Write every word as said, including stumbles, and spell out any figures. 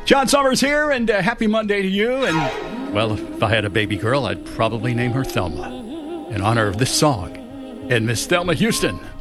John Summers here, and uh, happy Monday to you. And, well, if I had a baby girl, I'd probably name her Thelma in honor of this song and Miss Thelma Houston.